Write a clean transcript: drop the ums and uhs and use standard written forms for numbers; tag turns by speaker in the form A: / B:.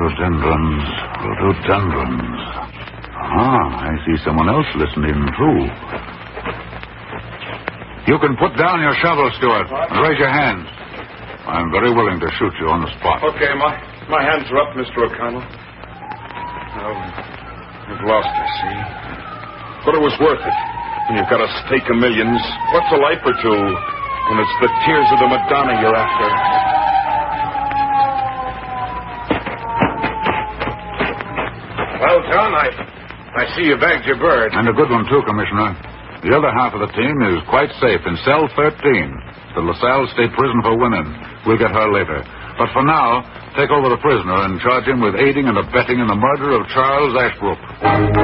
A: Rhododendrons, rhododendrons. I see someone else listening, too. You can put down your shovel, Stuart, and raise your hands. I'm very willing to shoot you on the spot.
B: Okay, my hands are up, Mr. O'Connell. I've lost, I see. But it was worth it. When you've got a stake of millions, what's a life or two when it's the tears of the Madonna you're after? Well, John, I see you bagged your bird.
A: And a good one, too, Commissioner. The other half of the team is quite safe in cell 13, the LaSalle State Prison for Women. We'll get her later. But for now, take over the prisoner and charge him with aiding and abetting in the murder of Charles Ashbrook.